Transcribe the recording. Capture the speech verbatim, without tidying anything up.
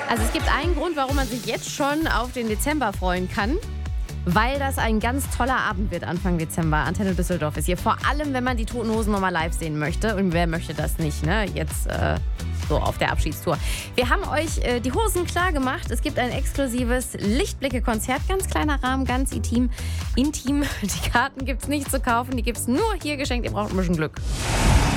Also es gibt einen Grund, warum man sich jetzt schon auf den Dezember freuen kann. Weil das ein ganz toller Abend wird Anfang Dezember. Antenne Düsseldorf ist hier. Vor allem, wenn man die Toten Hosen nochmal live sehen möchte. Und wer möchte das nicht, ne? Jetzt äh, so auf der Abschiedstour. Wir haben euch äh, die Hosen klar gemacht. Es gibt ein exklusives Lichtblicke-Konzert. Ganz kleiner Rahmen, ganz intim. intim. Die Karten gibt es nicht zu kaufen. Die gibt es nur hier geschenkt. Ihr braucht ein bisschen Glück.